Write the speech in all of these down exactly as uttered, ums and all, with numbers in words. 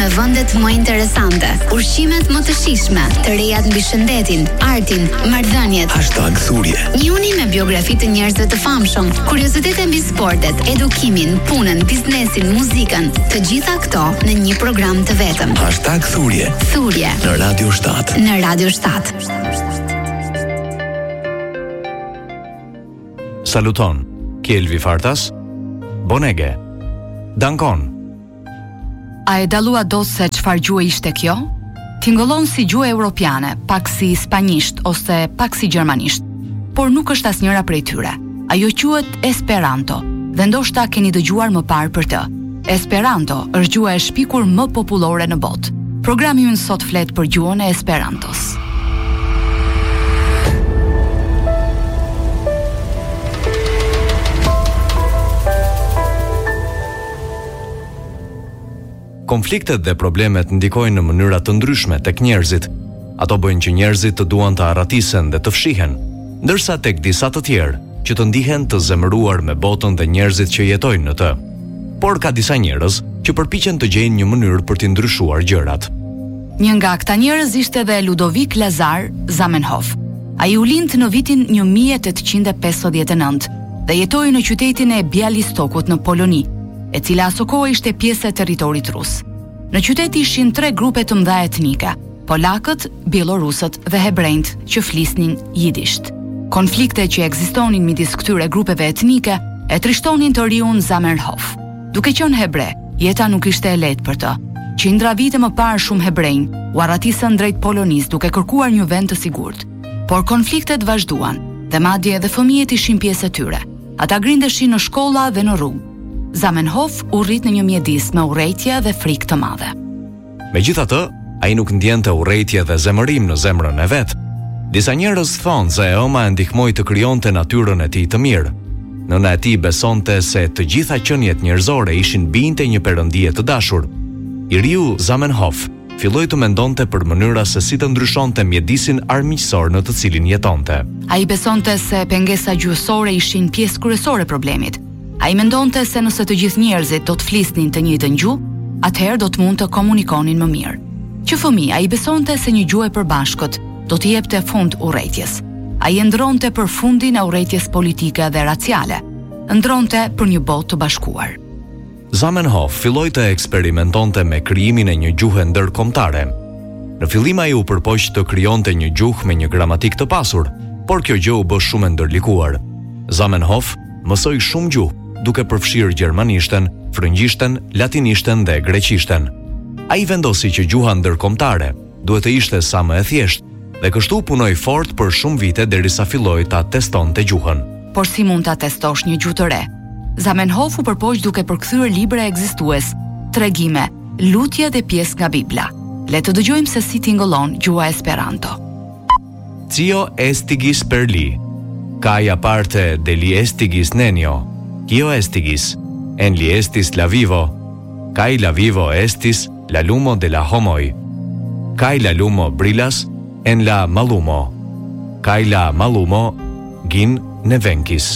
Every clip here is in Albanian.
vendet më interesante, ushqimet më të shijshme, të rejat mbi shëndetin, artin, marrëdhëniet. Hashtag thurje. Njuni me biografi të njerëzve të famshëm, kuriozitete mbi sportet, edukimin, punën, biznesin, muzikën, të gjitha këto në një program të vetëm. Hashtag thurje. Thurje. Në Radio shtat. Në Radio shtat. Saluton, Kjelvi Fartas, Bonege, Dankon. A e dalua do se çfarë gjuhë ishte kjo? Tingëllon si gjuhë europiane, pak si spanjisht ose pak si gjermanisht, por nuk është asnjëra prej tyre. Ajo quhet Esperanto, dhe ndoshta keni dëgjuar më parë për të. Esperanto është gjuha e shpikur më popullore në botë. Programi ynë sot flet për gjuhën e Esperantos. Konfliktet dhe problemet ndikojnë në mënyra të ndryshme tek njerëzit. Ato bëjnë që njerëzit të duan të arratisen dhe të fshihen, ndërsa tek disa të tjerë që të ndihen të zemëruar me botën dhe njerëzit që jetojnë në të. Por ka disa njerëz që përpiqen të gjejnë një mënyrë për të ndryshuar gjërat. Një nga këta njerëz ishte dhe Ludovic Lazar Zamenhof. Ai u lind në vitin një mijë e tetëqind e pesëdhjetë e nëntë dhe jetoi në qytetin e Bialystokut në Poloni, e cila aso kohë ishte pjesë e territorit rus. Në qytet ishin tre grupe të mëdha etnike: polakët, bielorusët dhe hebrejt që flisnin jidisht. Konfliktet që ekzistonin midis këtyre grupeve etnike e trishtonin të riun Zamenhof. Duke qenë hebre, jeta nuk ishte e lehtë për të. Qindra vite më parë shumë hebrejnë u arratisën drejt Polonisë duke kërkuar një vend të sigurt. Por konfliktet vazhduan dhe madje edhe fëmijët ishin pjesë e tyre. Ata grindeshin në shkolla dhe në rrugë. Zamenhof u rrit në një mjedis me urrejtje dhe frikë të madhe. Megjithatë, ai nuk ndjente urrejtje dhe zemërim në zemrën e vet. Disa njerëz thonë se ëma e ndihmoi të krijonte natyrën e tij të mirë. Nëna e tij besonte se të gjitha qeniet njerëzore ishin binte një perëndije të dashur. I riu Zamenhof filloi të mendonte për mënyra se si të ndryshonte mjedisin armiqësor në të cilin jetonte. Ai besonte se pengesa gjuhësore ishin pjesë kryesore e problemit. Ai mendonte se nëse të gjithë njerëzit do të flisnin të njëjtën gjuhë, atëherë do të mund të komunikonin më mirë. Që fëmijë, ai besonte se një gjuhë e përbashkët do të jepte fund urrejtjes. Ai ndronte për fundin e urrejtjes politike dhe raciale. Ndronte për një botë të bashkuar. Zamenhof filloi të eksperimentonte me krijimin e një gjuhe ndërkombëtare. Në fillim ai u përpoq të krijonte një gjuhë me një gramatik të pasur, por kjo gjë u bë shumë e ndërlikuar. Zamenhof mësoi shumë gjuhë, duke përfshirë gjermanishten, frëngjishten, latinishten dhe greqishten. Ai vendosi që gjuha ndërkombëtare duhet të ishte sa më e thjeshtë dhe kështu punoi fort për shumë vite derisa filloi ta testonte gjuhën. Por si mund ta testosh një gjuhë të re? Zamenhof u përpoq duke përkthyer libra ekzistues, tregime, lutje dhe pjesë nga Bibla. Le të dëgjojmë se si tingëllon gjuha Esperanto. Cio estigis per li, caia parte de li estigis nenio, kio estigis, en li estis la vivo, kai la vivo estis la lumo de la homoi, kai la lumo brilas en la malumo, kai la malumo gin ne venkis.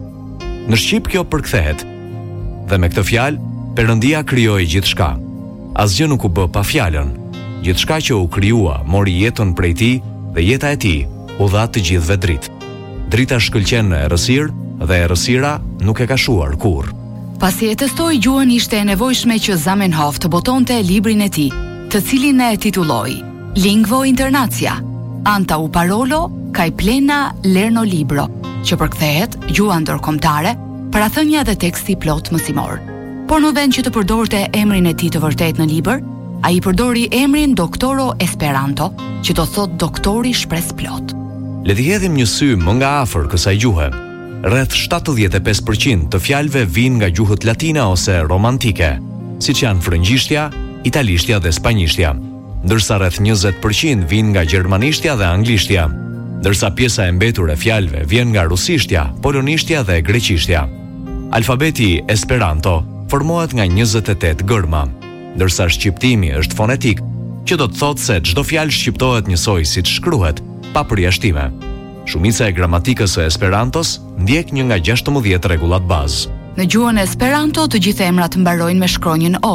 Në shqip kjo përkthehet, dhe me këtë fjalë, Perëndia krijoi gjithçka. Asgjë nuk u bë pa fjalën. Gjithçka që u krijua mori jetën prej tij dhe jeta e tij u dha të gjithëve dritë. Drita shkëlqen në errësirë dhe errësira nuk e ka shuar kurrë. Pasi e testoi gjuhën, ishte e nevojshme që Zamenhof të botonte librin e tij, të cilin e titulloi Lingvo Internacia, anta u parolo kaj plena lerno libro, që përkthehet gjuha ndërkombëtare, parathënia dhe teksti plot mësimor. Por në vend që të përdorte emrin e tij të vërtet në libër, ai përdori emrin Doktoro Esperanto, që do thot doktori shpresë plot. Le t'i hedhim një sy më nga afër kësaj gjuhe. Rreth shtatëdhjetë e pesë përqind të fjalëve vijnë nga gjuhët latina ose romantike, siç janë frëngjishtja, italishtja dhe spanjishtja, ndërsa rreth njëzet përqind vijnë nga gjermanishtja dhe anglishtja, ndërsa pjesa e mbetur e fjalëve vjen nga rusishtja, polonishtja dhe greqishtja. Alfabeti Esperanto formohet nga njëzet e tetë gërma, ndërsa shqiptimi është fonetik, që do të thotë se çdo fjalë shqiptohet njësoj siç shkruhet, pa përjashtime. Shumica e gramatikës së Esperantos ndjek një nga gjashtëmbëdhjetë rregullat bazë. Në gjuhën Esperanto të gjithë emrat mbarojnë me shkronjën O,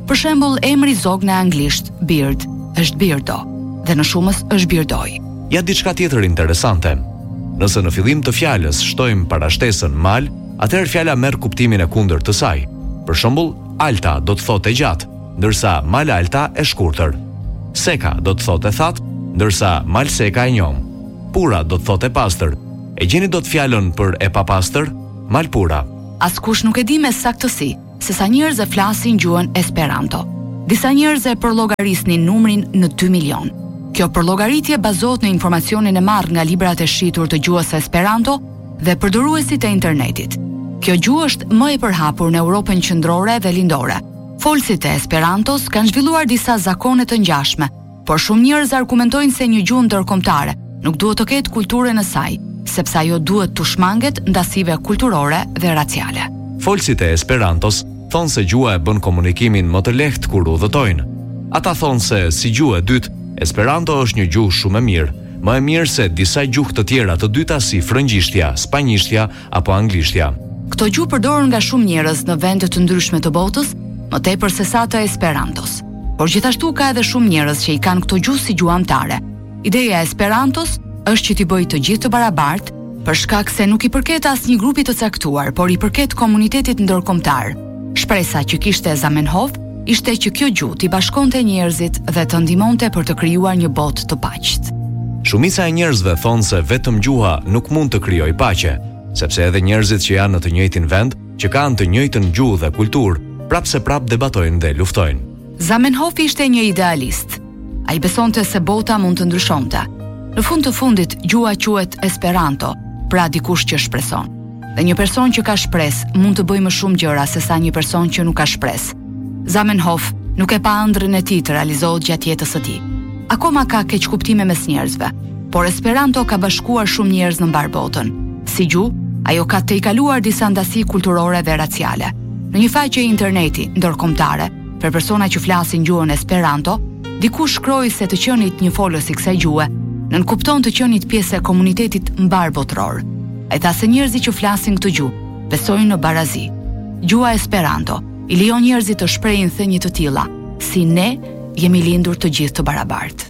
Për shembull, emri zog në anglisht beard është beardo dhe në shumës është beardoj. Ja diçka tjetër interesante. Nëse në fillim të fjalës shtojmë parashtesën mal, atëherë fjala merr kuptimin e kundërt të saj. Për shembull, alta do të thotë e gjatë, ndërsa mal alta e shkurtër. Seka do të thotë e thatë, ndërsa mal seka e njom. Pura do të thotë e pastër. E gjeni dot fjalën për e papastër? Mal pura. Askush nuk e di me saktësi se sa njerëz e flasin gjuhën Esperanto. Disa njerëz e përllogarisnin numrin në dy milion. Kjo përllogaritje bazohet në informacionin e marrë nga librat e shitur të gjuhës Esperanto dhe përdoruesit e internetit. Kjo gjuhë është më e përhapur në Europën qendrore dhe lindore. Folësit e Esperantos kanë zhvilluar disa zakone të ngjashme, por shumë njerëz argumentojnë se një gjuhë ndërkombëtare nuk duhet të ketë kulturën e saj, sepse ajo duhet të shmanget ndasive kulturore dhe raciale. Folësit e Esperantos thonë se gjuha e bën komunikimin më të lehtë kur udhëtojnë. Ata thonë se si gjuhë e dytë, Esperanto është një gjuhë shumë e mirë, më e mirë se disa gjuhë të tjera të dyta si frëngjishtja, spanjishtja apo anglishtja. Këto gjuhë përdoren nga shumë njerëz në vende të ndryshme të botës, më tepër se sa të Esperantos. Por gjithashtu ka edhe shumë njerëz që i kanë këto gjuhë si gjuhë amtare. Ideja e Esperantos është që t'i bëjë të gjithë të barabartë, për shkak se nuk i përket asnjë grupi të caktuar, por i përket komunitetit ndërkombëtar. Shpresa që kishte Zamenhof ishte që kjo gjuhë t'i bashkonte njerëzit dhe të ndihmonte për të krijuar një botë të paqet. Shumica e njerëzve thonë se vetëm gjuha nuk mund të krijojë paqe, sepse edhe njerëzit që janë në të njëjtin vend, që kanë të njëjtën gjuhë dhe kulturë, prapse prap debatojnë dhe luftojnë. Zamenhof ishte një idealist. Ai besonte se bota mund të ndryshonte. Në fund të fundit, gjuha quhet Esperanto, pra dikush që shpreson. Dhe një person që ka shpresë mund të bëjë më shumë gjëra se sa një person që nuk ka shpresë. Zamenhof nuk e pa ëndrrën e tij të realizohet gjatë jetës së tij. Akoma ka keq kuptime mes njerëzve, por Esperanto ka bashkuar shumë njerëz në mbar botën. Si gjuhë, ajo ka tejkaluar disa ndasi kulturore dhe raciale. Në një faqe interneti ndërkombëtare, për persona që flasin gjuhën Esperanto, dikush shkroi se të qenit një folës i kësaj gjuhe nënkupton të qenit pjesë e komunitetit mbar botëror. Ai tha se njerëzit që flasin këtë gjuhë besojnë në barazi. Gjuha Esperanto i lejon njerëzit të shprehin thënie të tilla, si ne jemi lindur të gjithë të barabartë.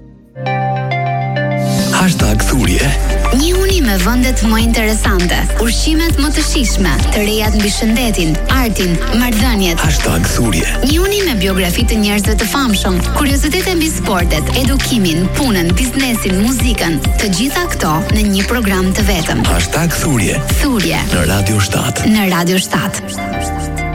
Hashtag thurje. Njihuni me vendet më interesante, ushqimet më të shijshme, të rejat mbi shëndetin, artin, marrëdhëniet. Hashtag thurje. Njihuni me biografi të njerëzve të famshëm, kuriozitete mbi sportet, edukimin, punën, biznesin, muzikën, të gjitha këto në një program të vetëm. Hashtag thurje. Thurje Në Radio shtat. Në Radio shtat.